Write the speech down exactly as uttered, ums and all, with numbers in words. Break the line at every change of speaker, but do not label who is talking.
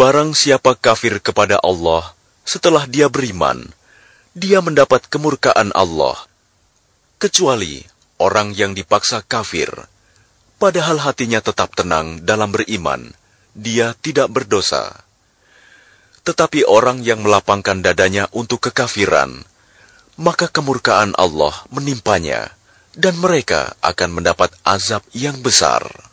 Barang siapa kafir kepada Allah setelah dia beriman, dia mendapat kemurkaan Allah. Kecuali orang yang dipaksa kafir, padahal hatinya tetap tenang dalam beriman, dia tidak berdosa. Tetapi orang yang melapangkan dadanya untuk kekafiran, maka kemurkaan Allah menimpanya, dan mereka akan mendapat azab yang besar.